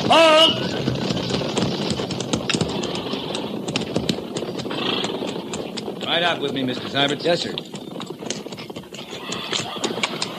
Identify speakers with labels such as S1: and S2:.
S1: Halt!
S2: Right out with me, Mr. Syberts.
S3: Yes, sir.